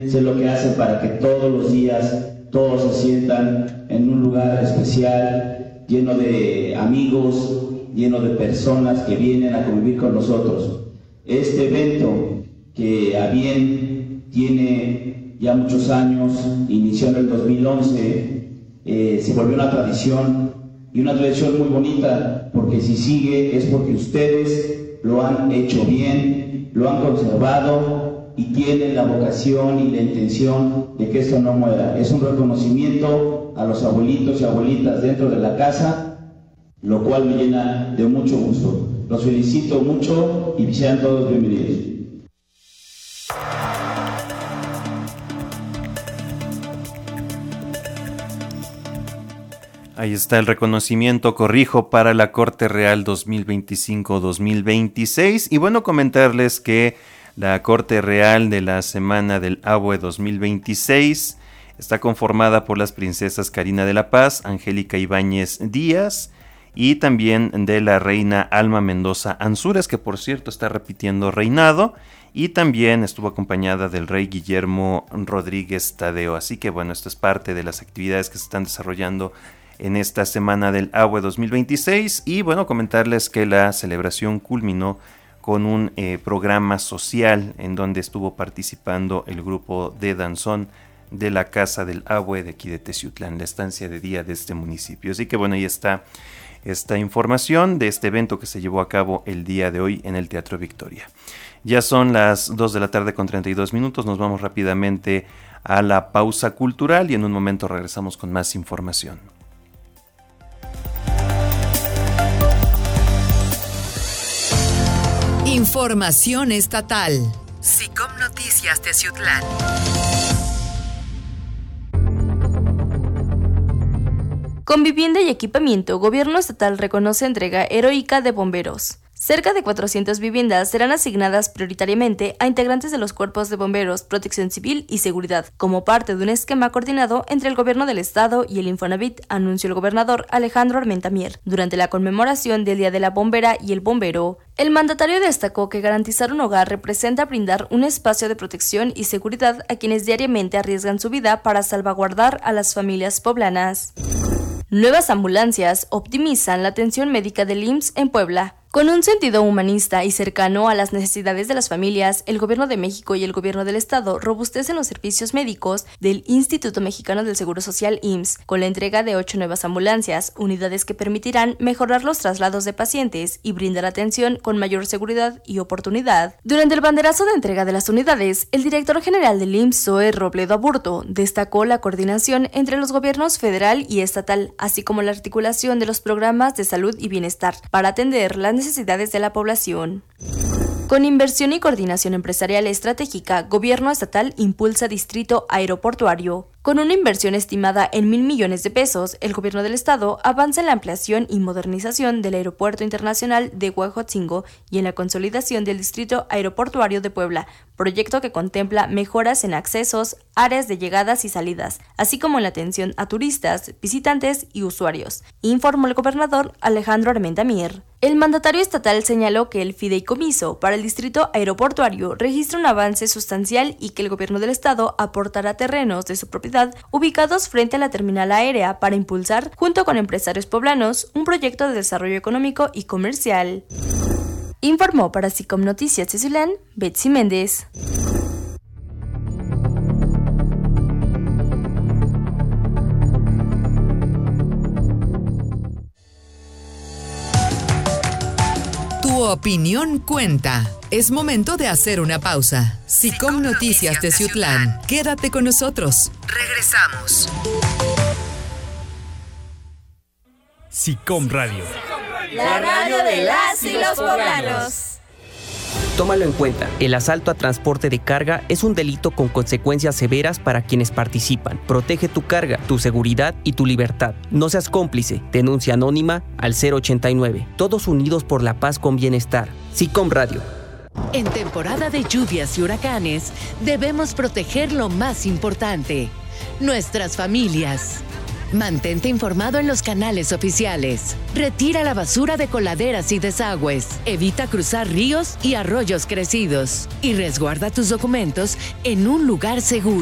sé lo que hacen para que todos los días todos se sientan en un lugar especial, lleno de amigos, lleno de personas que vienen a convivir con nosotros. Este evento, que a bien tiene ya muchos años, inició en el 2011, se volvió una tradición, y una tradición muy bonita, porque si sigue es porque ustedes lo han hecho bien, lo han conservado y tienen la vocación y la intención de que esto no muera. Es un reconocimiento a los abuelitos y abuelitas dentro de la casa, lo cual me llena de mucho gusto. Los felicito mucho y sean todos bienvenidos. Ahí está el reconocimiento, corrijo, para la Corte Real 2025-2026. Y bueno, comentarles que la Corte Real de la Semana del Abue 2026 está conformada por las princesas Karina de la Paz, Angélica Ibáñez Díaz y también de la reina Alma Mendoza Ansúrez, que por cierto está repitiendo reinado, y también estuvo acompañada del rey Guillermo Rodríguez Tadeo. Así que bueno, esto es parte de las actividades que se están desarrollando en esta Semana del Abue 2026. Y bueno, comentarles que la celebración culminó con un programa social en donde estuvo participando el grupo de danzón de la Casa del Abue de aquí de Teciutlán, la estancia de día de este municipio. Así que bueno, ahí está esta información de este evento que se llevó a cabo el día de hoy en el Teatro Victoria. Ya son las 2 de la tarde con 32 minutos, nos vamos rápidamente a la pausa cultural y en un momento regresamos con más información. Información estatal. SICOM Noticias Teciutlán. Con vivienda y equipamiento, Gobierno Estatal reconoce entrega heroica de bomberos. Cerca de 400 viviendas serán asignadas prioritariamente a integrantes de los cuerpos de bomberos, protección civil y seguridad, como parte de un esquema coordinado entre el Gobierno del Estado y el Infonavit, anunció el gobernador Alejandro Armenta Mier durante la conmemoración del Día de la Bombera y el Bombero. El mandatario destacó que garantizar un hogar representa brindar un espacio de protección y seguridad a quienes diariamente arriesgan su vida para salvaguardar a las familias poblanas. Nuevas ambulancias optimizan la atención médica del IMSS en Puebla. Con un sentido humanista y cercano a las necesidades de las familias, el Gobierno de México y el Gobierno del Estado robustecen los servicios médicos del Instituto Mexicano del Seguro Social IMSS, con la entrega de 8 nuevas ambulancias, unidades que permitirán mejorar los traslados de pacientes y brindar atención con mayor seguridad y oportunidad. Durante el banderazo de entrega de las unidades, el director general del IMSS, Zoe Robledo Aburto, destacó la coordinación entre los gobiernos federal y estatal, así como la articulación de los programas de salud y bienestar para atender las necesidades de la población. Con inversión y coordinación empresarial estratégica, Gobierno Estatal impulsa Distrito Aeroportuario. Con una inversión estimada en 1,000 millones de pesos, el Gobierno del Estado avanza en la ampliación y modernización del Aeropuerto Internacional de Huejotzingo y en la consolidación del Distrito Aeroportuario de Puebla, proyecto que contempla mejoras en accesos, áreas de llegadas y salidas, así como en la atención a turistas, visitantes y usuarios, informó el gobernador Alejandro Armenta Mier. El mandatario estatal señaló que el fideicomiso para el Distrito Aeroportuario registra un avance sustancial y que el Gobierno del Estado aportará terrenos de su propiedad ubicados frente a la terminal aérea para impulsar, junto con empresarios poblanos, un proyecto de desarrollo económico y comercial. Informó para SICOM Noticias Teciutlán, Betsy Méndez. Tu opinión cuenta. Es momento de hacer una pausa. SICOM Noticias Teciutlán. Quédate con nosotros. Regresamos. SICOM Radio. La radio de las y los poblanos. Tómalo en cuenta, el asalto a transporte de carga es un delito con consecuencias severas para quienes participan. Protege tu carga, tu seguridad y tu libertad. No seas cómplice. Denuncia anónima al 089. Todos unidos por la paz con bienestar. SICOM Radio. En temporada de lluvias y huracanes, debemos proteger lo más importante: nuestras familias. Mantente informado en los canales oficiales. Retira la basura de coladeras y desagües. Evita cruzar ríos y arroyos crecidos. Y resguarda tus documentos en un lugar seguro.